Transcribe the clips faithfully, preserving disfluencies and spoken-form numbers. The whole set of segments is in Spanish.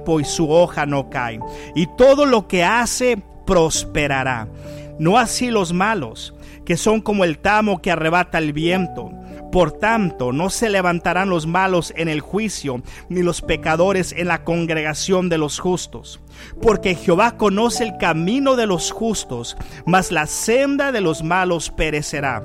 tiempo y su hoja no cae, y todo lo que hace prosperará. No así los malos, que son como el tamo que arrebata el viento. Por tanto, no se levantarán los malos en el juicio, ni los pecadores en la congregación de los justos. Porque Jehová conoce el camino de los justos, mas la senda de los malos perecerá.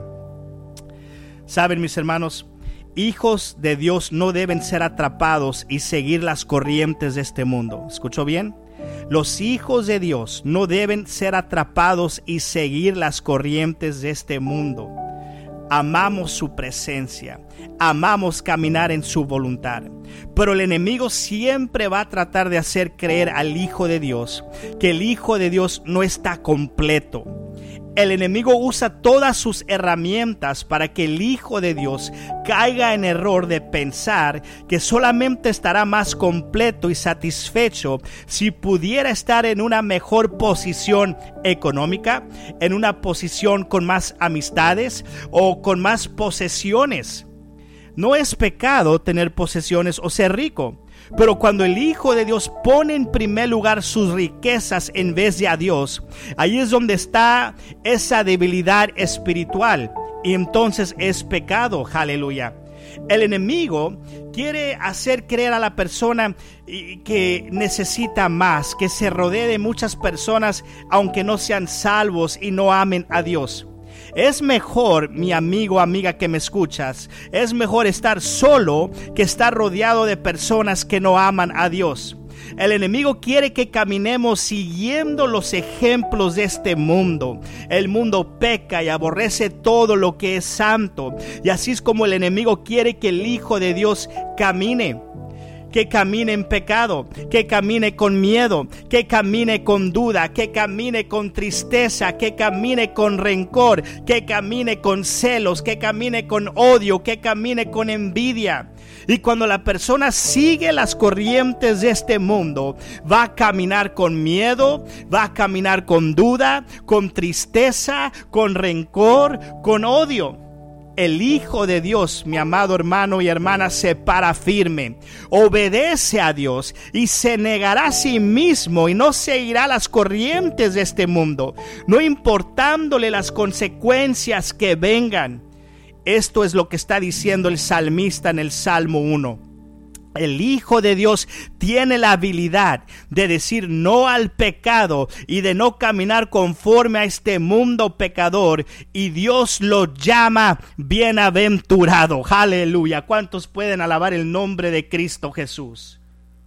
Saben, mis hermanos, hijos de Dios no deben ser atrapados y seguir las corrientes de este mundo. ¿Escuchó bien? Los hijos de Dios no deben ser atrapados y seguir las corrientes de este mundo. Amamos su presencia, amamos caminar en su voluntad, pero el enemigo siempre va a tratar de hacer creer al Hijo de Dios que el Hijo de Dios no está completo. El enemigo usa todas sus herramientas para que el Hijo de Dios caiga en error de pensar que solamente estará más completo y satisfecho si pudiera estar en una mejor posición económica, en una posición con más amistades o con más posesiones. No es pecado tener posesiones o ser rico. Pero cuando el Hijo de Dios pone en primer lugar sus riquezas en vez de a Dios, ahí es donde está esa debilidad espiritual, y entonces es pecado. Aleluya. El enemigo quiere hacer creer a la persona que necesita más, que se rodee de muchas personas aunque no sean salvos y no amen a Dios. Es mejor, mi amigo, amiga que me escuchas, es mejor estar solo que estar rodeado de personas que no aman a Dios. El enemigo quiere que caminemos siguiendo los ejemplos de este mundo. El mundo peca y aborrece todo lo que es santo. Y así es como el enemigo quiere que el Hijo de Dios camine. Que camine en pecado, que camine con miedo, que camine con duda, que camine con tristeza, que camine con rencor, que camine con celos, que camine con odio, que camine con envidia. Y cuando la persona sigue las corrientes de este mundo, va a caminar con miedo, va a caminar con duda, con tristeza, con rencor, con odio. El Hijo de Dios, mi amado hermano y hermana, se para firme, obedece a Dios y se negará a sí mismo y no seguirá las corrientes de este mundo, no importándole las consecuencias que vengan. Esto es lo que está diciendo el salmista en el Salmo uno. El Hijo de Dios tiene la habilidad de decir no al pecado y de no caminar conforme a este mundo pecador, y Dios lo llama bienaventurado. Aleluya. ¿Cuántos pueden alabar el nombre de Cristo Jesús?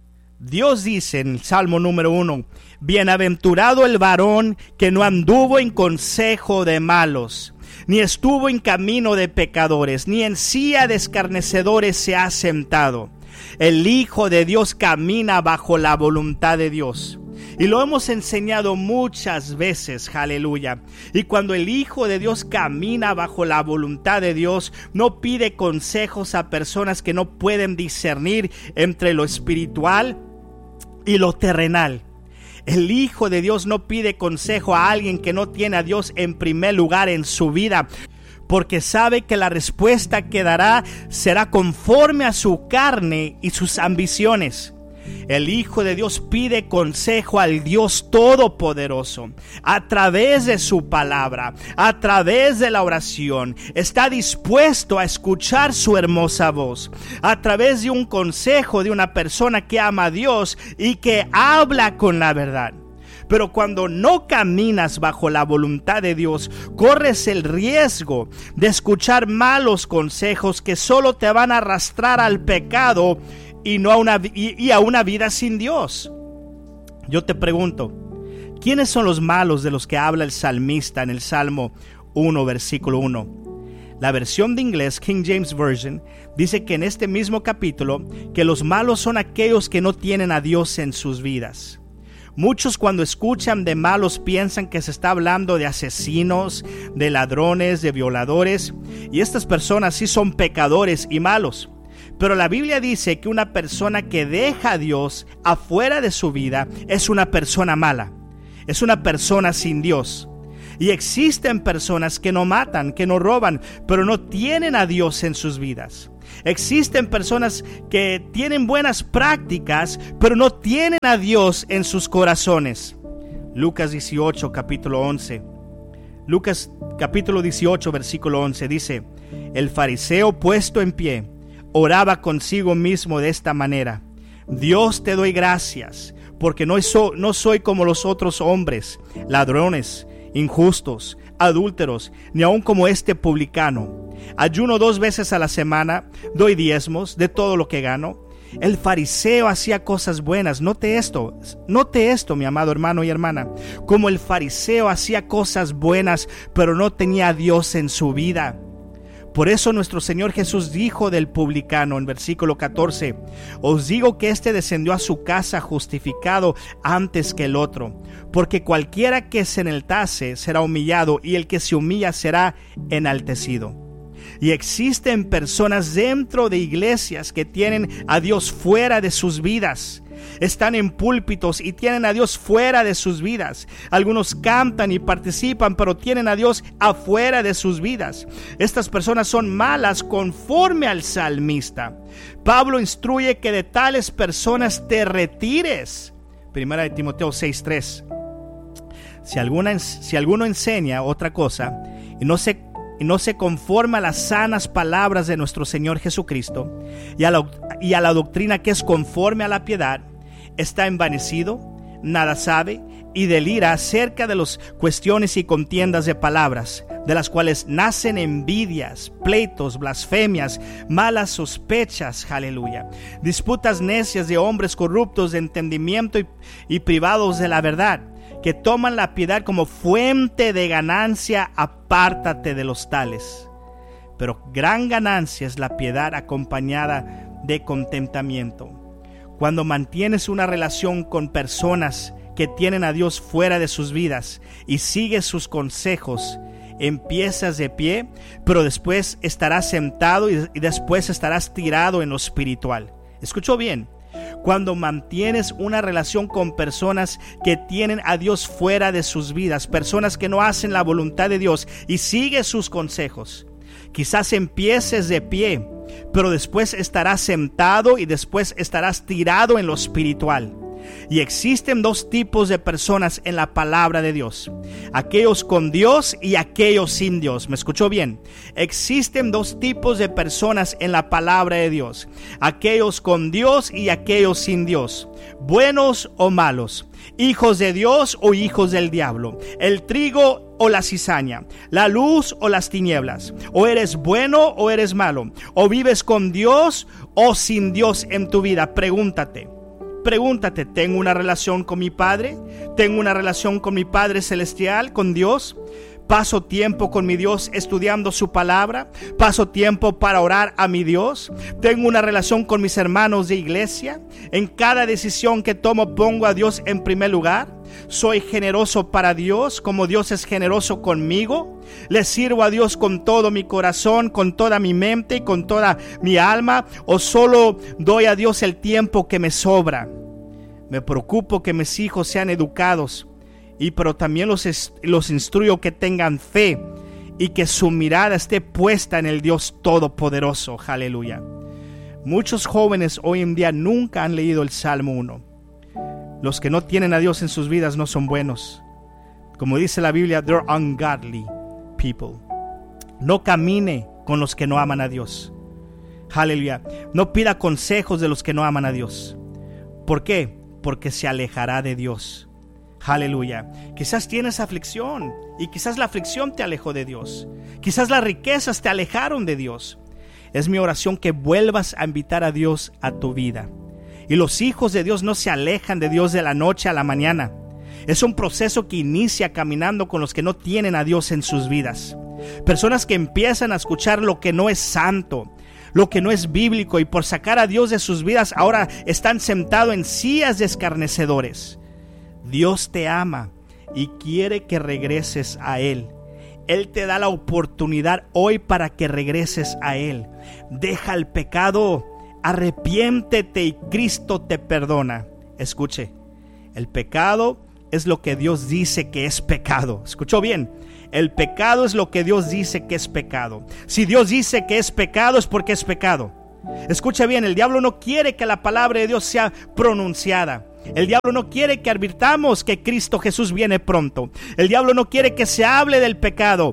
Dios dice en el Salmo número uno: bienaventurado el varón que no anduvo en consejo de malos, ni estuvo en camino de pecadores, ni en silla de escarnecedores se ha sentado. El Hijo de Dios camina bajo la voluntad de Dios. Y lo hemos enseñado muchas veces, aleluya. Y cuando el Hijo de Dios camina bajo la voluntad de Dios, no pide consejos a personas que no pueden discernir entre lo espiritual y lo terrenal. El Hijo de Dios no pide consejo a alguien que no tiene a Dios en primer lugar en su vida, porque sabe que la respuesta que dará será conforme a su carne y sus ambiciones. El Hijo de Dios pide consejo al Dios Todopoderoso a través de su palabra, a través de la oración. Está dispuesto a escuchar su hermosa voz a través de un consejo de una persona que ama a Dios y que habla con la verdad. Pero cuando no caminas bajo la voluntad de Dios, corres el riesgo de escuchar malos consejos que solo te van a arrastrar al pecado y, no a una, y, y a una vida sin Dios. Yo te pregunto, ¿quiénes son los malos de los que habla el salmista en el Salmo uno, versículo uno? La versión de inglés, King James Version, dice que en este mismo capítulo, que los malos son aquellos que no tienen a Dios en sus vidas. Muchos cuando escuchan de malos piensan que se está hablando de asesinos, de ladrones, de violadores, y estas personas sí son pecadores y malos. Pero la Biblia dice que una persona que deja a Dios afuera de su vida es una persona mala, es una persona sin Dios. Y existen personas que no matan, que no roban, pero no tienen a Dios en sus vidas. Existen personas que tienen buenas prácticas, pero no tienen a Dios en sus corazones. Lucas dieciocho, capítulo once. Lucas capítulo dieciocho, versículo once dice: el fariseo puesto en pie oraba consigo mismo de esta manera: Dios, te doy gracias, porque no soy, no soy como los otros hombres, ladrones, injustos, adúlteros, ni aun como este publicano. Ayuno dos veces a la semana, doy diezmos de todo lo que gano. El fariseo hacía cosas buenas. Note esto, note esto, mi amado hermano y hermana. Como el fariseo hacía cosas buenas, pero no tenía a Dios en su vida. Por eso nuestro Señor Jesús dijo del publicano en versículo catorce: os digo que éste descendió a su casa justificado antes que el otro, porque cualquiera que se enaltece será humillado, y el que se humilla será enaltecido. Y existen personas dentro de iglesias que tienen a Dios fuera de sus vidas. Están en púlpitos y tienen a Dios fuera de sus vidas. Algunos cantan y participan, pero tienen a Dios afuera de sus vidas. Estas personas son malas conforme al salmista. Pablo instruye que de tales personas te retires. Primera de Timoteo seis tres. Si, alguna, si alguno enseña otra cosa y no se y no se conforma a las sanas palabras de nuestro Señor Jesucristo y a, la, y a la doctrina que es conforme a la piedad, está envanecido, nada sabe y delira acerca de las cuestiones y contiendas de palabras, de las cuales nacen envidias, pleitos, blasfemias, malas sospechas, aleluya, disputas necias de hombres corruptos de entendimiento y, y privados de la verdad, que toman la piedad como fuente de ganancia. Apártate de los tales. Pero gran ganancia es la piedad acompañada de contentamiento. Cuando mantienes una relación con personas que tienen a Dios fuera de sus vidas y sigues sus consejos, empiezas de pie, pero después estarás sentado y, y después estarás tirado en lo espiritual. ¿Escuchó bien? Cuando mantienes una relación con personas que tienen a Dios fuera de sus vidas, personas que no hacen la voluntad de Dios y sigues sus consejos, quizás empieces de pie, pero después estarás sentado y después estarás tirado en lo espiritual. Y existen dos tipos de personas en la palabra de Dios: aquellos con Dios y aquellos sin Dios. ¿Me escuchó bien? Existen dos tipos de personas en la palabra de Dios: aquellos con Dios y aquellos sin Dios, buenos o malos, hijos de Dios o hijos del diablo, el trigo o la cizaña, la luz o las tinieblas. O eres bueno o eres malo, o vives con Dios o sin Dios en tu vida. Pregúntate Pregúntate, ¿tengo una relación con mi Padre? ¿Tengo una relación con mi Padre Celestial, con Dios? ¿Paso tiempo con mi Dios estudiando su palabra? ¿Paso tiempo para orar a mi Dios? ¿Tengo una relación con mis hermanos de iglesia? ¿En cada decisión que tomo pongo a Dios en primer lugar? ¿Soy generoso para Dios como Dios es generoso conmigo? ¿Le sirvo a Dios con todo mi corazón, con toda mi mente y con toda mi alma? ¿O solo doy a Dios el tiempo que me sobra? Me preocupo que mis hijos sean educados, y pero también los, los instruyo que tengan fe y que su mirada esté puesta en el Dios Todopoderoso. Aleluya. Muchos jóvenes hoy en día nunca han leído el Salmo uno. Los que no tienen a Dios en sus vidas no son buenos. Como dice la Biblia, they're ungodly people. No camine con los que no aman a Dios. Aleluya. No pida consejos de los que no aman a Dios. ¿Por qué? Porque se alejará de Dios. Aleluya. Quizás tienes aflicción y quizás la aflicción te alejó de Dios. Quizás las riquezas te alejaron de Dios. Es mi oración que vuelvas a invitar a Dios a tu vida. Y los hijos de Dios no se alejan de Dios de la noche a la mañana. Es un proceso que inicia caminando con los que no tienen a Dios en sus vidas. Personas que empiezan a escuchar lo que no es santo, lo que no es bíblico, y por sacar a Dios de sus vidas ahora están sentados en sillas de escarnecedores. Dios te ama y quiere que regreses a Él. Él te da la oportunidad hoy para que regreses a Él. Deja el pecado, arrepiéntete y Cristo te perdona. Escuche, el pecado es lo que Dios dice que es pecado. ¿Escuchó bien? El pecado es lo que Dios dice que es pecado. Si Dios dice que es pecado, es porque es pecado. Escucha bien, el diablo no quiere que la palabra de Dios sea pronunciada. El diablo no quiere que advirtamos que Cristo Jesús viene pronto. El diablo no quiere que se hable del pecado.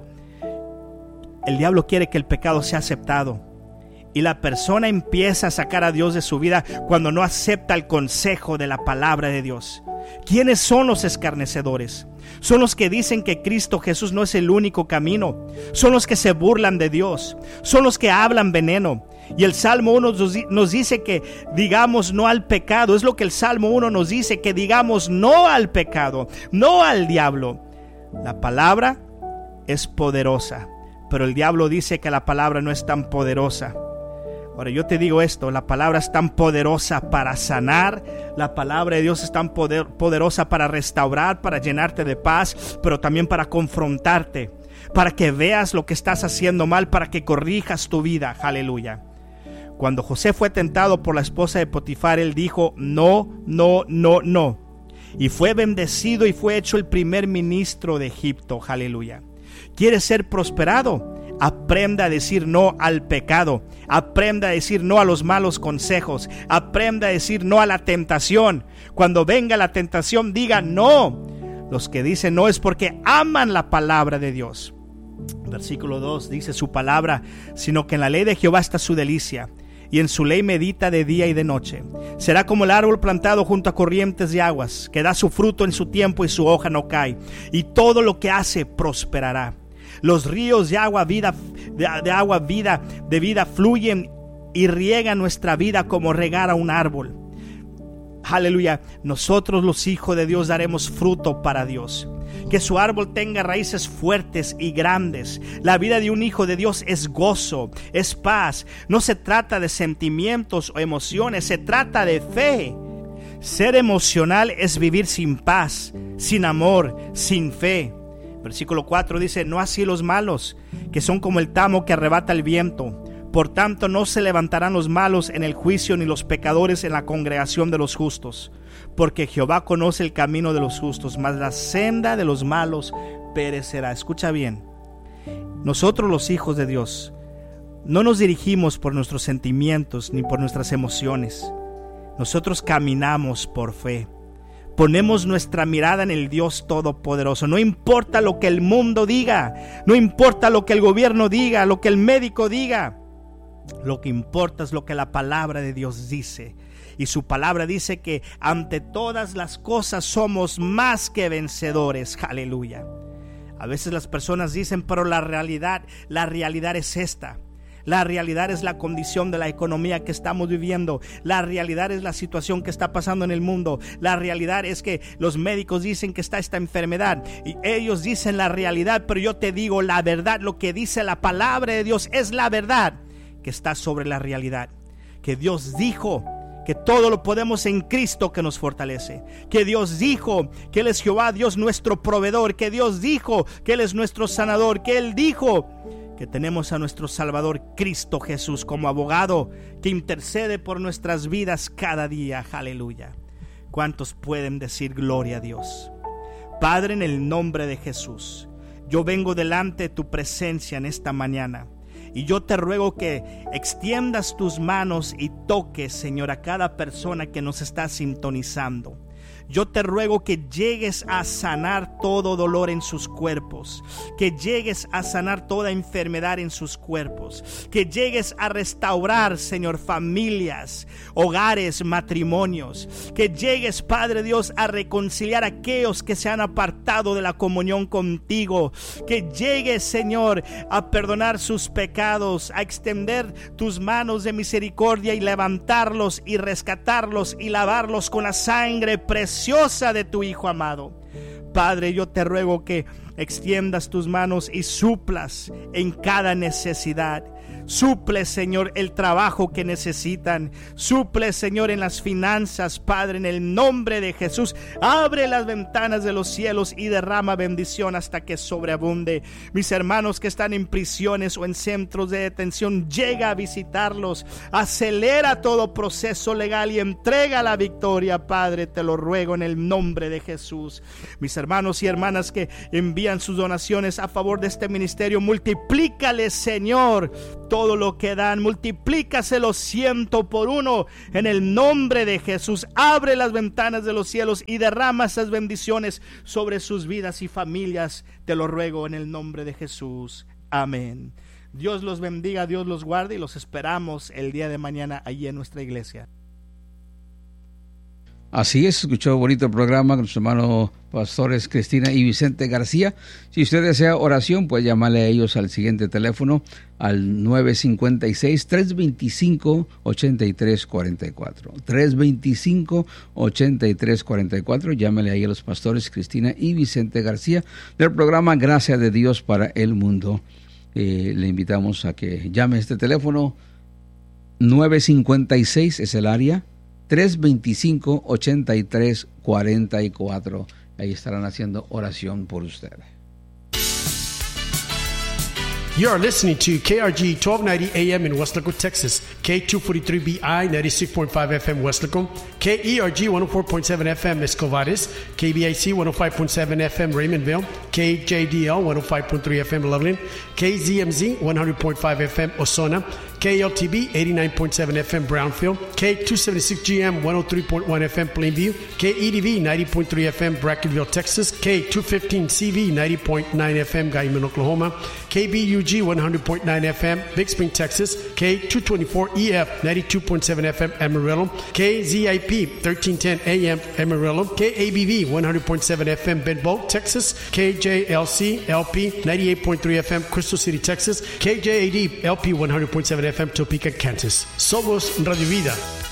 El diablo quiere que el pecado sea aceptado. Y la persona empieza a sacar a Dios de su vida cuando no acepta el consejo de la palabra de Dios. ¿Quiénes son los escarnecedores? Son los que dicen que Cristo Jesús no es el único camino. Son los que se burlan de Dios. Son los que hablan veneno. Y el Salmo uno nos dice que digamos no al pecado. Es lo que el Salmo uno nos dice, que digamos no al pecado, no al diablo. La palabra es poderosa, pero el diablo dice que la palabra no es tan poderosa. Ahora yo te digo esto, la palabra es tan poderosa para sanar, la palabra de Dios es tan poder, poderosa para restaurar, para llenarte de paz, pero también para confrontarte, para que veas lo que estás haciendo mal, para que corrijas tu vida. Aleluya. Cuando José fue tentado por la esposa de Potifar, él dijo no, no, no, no. Y fue bendecido y fue hecho el primer ministro de Egipto. Aleluya. ¿Quieres ser prosperado? Aprenda a decir no al pecado. Aprenda a decir no a los malos consejos. Aprenda a decir no a la tentación. Cuando venga la tentación, diga no. Los que dicen no es porque aman la palabra de Dios. Versículo dos dice su palabra, sino que en la ley de Jehová está su delicia, y en su ley medita de día y de noche. Será como el árbol plantado junto a corrientes de aguas, que da su fruto en su tiempo y su hoja no cae, y todo lo que hace prosperará. Los ríos de agua vida, de, de agua vida, de vida fluyen y riegan nuestra vida como regar a un árbol. Aleluya. Nosotros los hijos de Dios daremos fruto para Dios. Que su árbol tenga raíces fuertes y grandes. La vida de un hijo de Dios es gozo, es paz. No se trata de sentimientos o emociones, se trata de fe. Ser emocional es vivir sin paz, sin amor, sin fe. Versículo cuatro dice, no así los malos, que son como el tamo que arrebata el viento. Por tanto, no se levantarán los malos en el juicio, ni los pecadores en la congregación de los justos. Porque Jehová conoce el camino de los justos, mas la senda de los malos perecerá. Escucha bien, nosotros los hijos de Dios no nos dirigimos por nuestros sentimientos ni por nuestras emociones. Nosotros caminamos por fe. Ponemos nuestra mirada en el Dios Todopoderoso. No importa lo que el mundo diga, no importa lo que el gobierno diga, lo que el médico diga. Lo que importa es lo que la palabra de Dios dice. Y su palabra dice que ante todas las cosas somos más que vencedores. Aleluya. A veces las personas dicen, pero la realidad, la realidad es esta. La realidad es la condición de la economía que estamos viviendo. La realidad es la situación que está pasando en el mundo. La realidad es que los médicos dicen que está esta enfermedad. Y ellos dicen la realidad, pero yo te digo la verdad. Lo que dice la palabra de Dios es la verdad que está sobre la realidad. Que Dios dijo que todo lo podemos en Cristo que nos fortalece. Que Dios dijo que Él es Jehová, Dios nuestro proveedor. Que Dios dijo que Él es nuestro sanador. Que Él dijo que tenemos a nuestro Salvador Cristo Jesús como abogado que intercede por nuestras vidas cada día. Aleluya. ¿Cuántos pueden decir gloria a Dios? Padre, en el nombre de Jesús, yo vengo delante de tu presencia en esta mañana. Y yo te ruego que extiendas tus manos y toques, Señor, a cada persona que nos está sintonizando. Yo te ruego que llegues a sanar todo dolor en sus cuerpos, que llegues a sanar toda enfermedad en sus cuerpos, que llegues a restaurar, Señor, familias, hogares, matrimonios, que llegues, Padre Dios, a reconciliar a aquellos que se han apartado de la comunión contigo, que llegues, Señor, a perdonar sus pecados, a extender tus manos de misericordia y levantarlos y rescatarlos y lavarlos con la sangre preciosa de tu Hijo amado. Padre, yo te ruego que extiendas tus manos y suplas en cada necesidad. Suple, Señor, el trabajo que necesitan. Suple, Señor, en las finanzas, Padre, en el nombre de Jesús. Abre las ventanas de los cielos y derrama bendición hasta que sobreabunde. Mis hermanos que están en prisiones o en centros de detención, llega a visitarlos. Acelera todo proceso legal y entrega la victoria, Padre, te lo ruego en el nombre de Jesús. Mis hermanos y hermanas que envían sus donaciones a favor de este ministerio, multiplícale, Señor, todo lo que dan, multiplícaselo ciento por uno en el nombre de Jesús. Abre las ventanas de los cielos y derrama esas bendiciones sobre sus vidas y familias, te lo ruego en el nombre de Jesús. Amén. Dios los bendiga, Dios los guarde y los esperamos el día de mañana allí en nuestra iglesia. Así es, escuchó un bonito programa con sus hermanos pastores Cristina y Vicente García. Si usted desea oración, puede llamarle a ellos al siguiente teléfono, al nueve cinco seis, tres dos cinco, ocho tres cuatro cuatro. tres dos cinco, ocho tres cuatro cuatro. Llámele ahí a los pastores Cristina y Vicente García del programa Gracia de Dios para el Mundo. Eh, le invitamos a que llame a este teléfono. nueve cinco seis es el área. tres dos cinco, ocho tres cuatro cuatro. Ahí estarán haciendo oración por usted. You are listening to K R G twelve ninety A M in Weslaco, Texas, K two forty-three B I ninety-six point five F M Weslaco, K E R G one oh four point seven F M Escovares, K B I C one oh five point seven F M Raymondville, K J D L one oh five point three F M Loveland, K Z M Z one hundred point five F M Osona, K L T B eighty-nine point seven F M Brownfield, K two seventy-six G M one oh three point one F M Plainview, K E D V ninety point three F M Brackenville, Texas, K two fifteen C V ninety point nine F M Guyman, Oklahoma, K B U G one hundred point nine F M Big Spring, Texas, K two twenty-four E F ninety-two point seven F M Amarillo, K Z I P thirteen ten A M Amarillo, K A B V one hundred point seven F M Bedboe, Texas, K J L C L P ninety-eight point three F M Crystal City, Texas, K J A D L P one hundred point seven F M Topeka, Kansas. Somos Radio Vida.